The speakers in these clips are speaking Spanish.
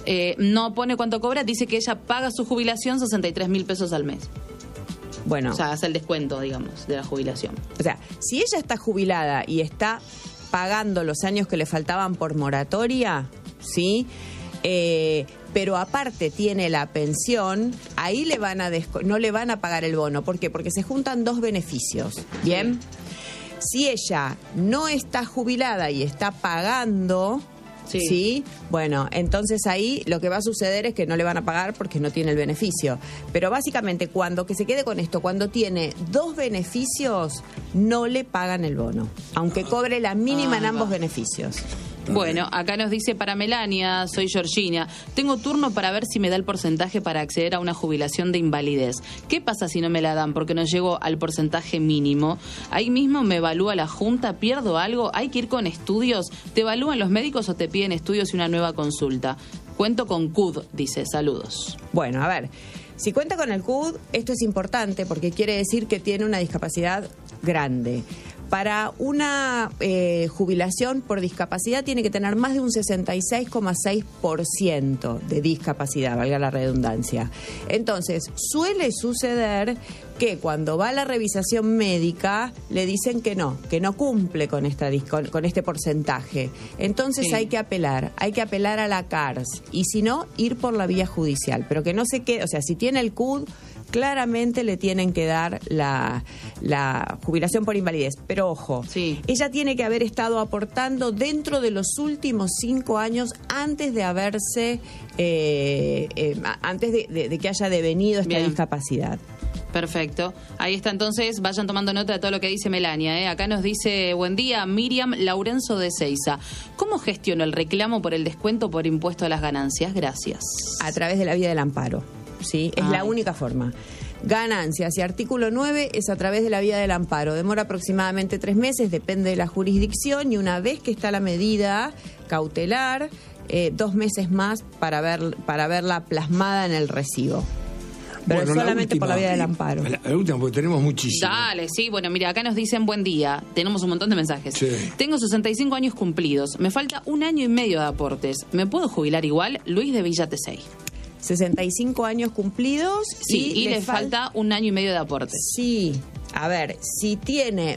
no pone cuánto cobra, dice que ella paga su jubilación 63.000 pesos al mes. Bueno. O sea, hace el descuento, digamos, de la jubilación. O sea, si ella está jubilada y está pagando los años que le faltaban por moratoria, ¿sí? Pero aparte tiene la pensión, ahí le van a no le van a pagar el bono. ¿Por qué? Porque se juntan dos beneficios, ¿bien? Si ella no está jubilada y está pagando... Sí, bueno, entonces ahí lo que va a suceder es que no le van a pagar porque no tiene el beneficio. Pero básicamente, que se quede con esto, cuando tiene dos beneficios, no le pagan el bono, aunque cobre la mínima en ambos beneficios. Bueno, acá nos dice para Melania, soy Georgina, tengo turno para ver si me da el porcentaje para acceder a una jubilación de invalidez. ¿Qué pasa si no me la dan porque no llego al porcentaje mínimo? Ahí mismo me evalúa la Junta, pierdo algo, hay que ir con estudios, ¿te evalúan los médicos o te piden estudios y una nueva consulta? Cuento con CUD, dice, saludos. Bueno, a ver, si cuenta con el CUD, esto es importante porque quiere decir que tiene una discapacidad grande. Para una jubilación por discapacidad tiene que tener más de un 66,6% de discapacidad, valga la redundancia. Entonces, suele suceder que cuando va a la revisación médica le dicen que no cumple con este porcentaje. Entonces hay que apelar a la CARS y si no, ir por la vía judicial. Pero que no se quede, o sea, si tiene el CUD, claramente le tienen que dar la jubilación por invalidez. Pero ojo, ella tiene que haber estado aportando dentro de los últimos 5 años antes de haberse, antes de que haya devenido esta discapacidad. Perfecto. Ahí está, entonces, vayan tomando nota de todo lo que dice Melania. Acá nos dice, buen día, Miriam Laurenzo de Seiza. ¿Cómo gestiono el reclamo por el descuento por impuesto a las ganancias? Gracias. A través de la vía del amparo. Sí, es la única forma. Ganancias y artículo 9 es a través de la vía del amparo. Demora aproximadamente 3 meses, depende de la jurisdicción, y una vez que está la medida cautelar, 2 meses más para verla plasmada en el recibo. Pero bueno, solamente por la vía del amparo. La última, porque tenemos muchísimo. Dale, sí, bueno, mira, acá nos dicen buen día. Tenemos un montón de mensajes. Sí. Tengo 65 años cumplidos. Me falta 1 año y medio de aportes. ¿Me puedo jubilar igual? Luis de Villa Tesey. 65 años cumplidos. Sí, y le falta 1 año y medio de aportes. Sí. A ver, si tiene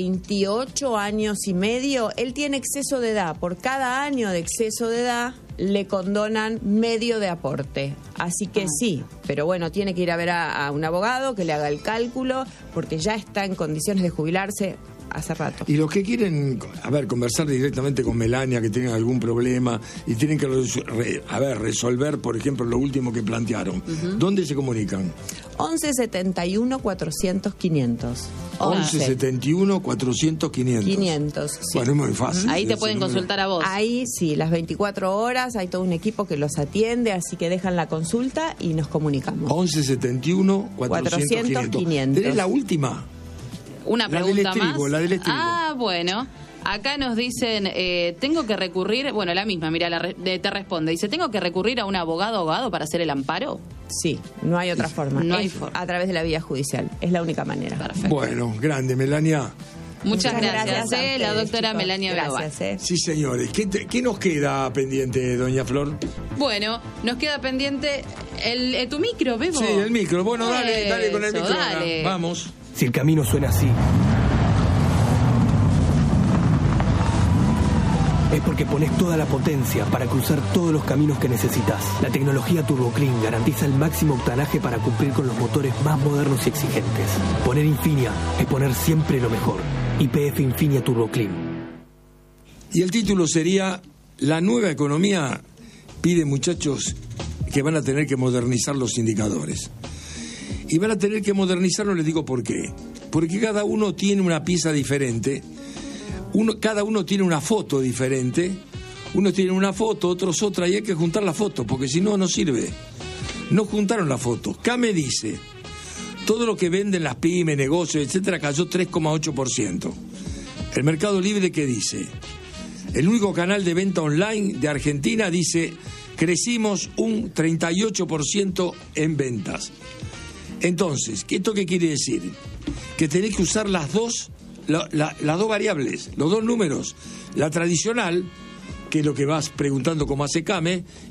28 años y medio, él tiene exceso de edad. Por cada año de exceso de edad, le condonan medio de aporte. Así que sí, pero bueno, tiene que ir a ver a un abogado que le haga el cálculo, porque ya está en condiciones de jubilarse hace rato. Y los que quieren, conversar directamente con Melania, que tienen algún problema y tienen que resolver, por ejemplo, lo último que plantearon, ¿dónde se comunican? 11 71 400 500. 11 71 400 500. 500, sí. Bueno, es muy fácil. Ahí te pueden consultar a vos. Ahí sí, las 24 horas, hay todo un equipo que los atiende, así que dejan la consulta y nos comunicamos. 11 71 400 500. ¿Tenés la última? Una pregunta más. La del estribo. Ah, bueno. Acá nos dicen, tengo que recurrir, bueno, la misma, mira, te responde. Dice, ¿tengo que recurrir a un abogado para hacer el amparo? Sí, no hay otra forma. No hay forma. A través de la vía judicial. Es la única manera. Perfecto. Bueno, grande, Melania. Muchas gracias, ustedes, la doctora chicos. Melania Bedoval. Gracias. Sí, señores. ¿Qué nos queda pendiente, doña Flor? Bueno, nos queda pendiente tu micro, Bebo. Sí, el micro. Bueno, dale con el micro. Dale. Vamos. Si el camino suena así, es porque pones toda la potencia para cruzar todos los caminos que necesitas. La tecnología Turbo Clean garantiza el máximo octanaje para cumplir con los motores más modernos y exigentes. Poner Infinia es poner siempre lo mejor. YPF Infinia Turbo Clean. Y el título sería: la nueva economía pide, muchachos, que van a tener que modernizar los indicadores. Y van a tener que modernizarlo, les digo por qué. Porque cada uno tiene una pieza diferente. Cada uno tiene una foto diferente. Unos tienen una foto, otros otra, y hay que juntar la foto, porque si no, no sirve. No juntaron la foto. CAME dice, todo lo que venden las pymes, negocios, etcétera, cayó 3,8%. El Mercado Libre, ¿qué dice? El único canal de venta online de Argentina dice, crecimos un 38% en ventas. Entonces, ¿esto qué quiere decir? Que tenés que usar las dos variables, los dos números. La tradicional, que es lo que vas preguntando cómo hace CAME,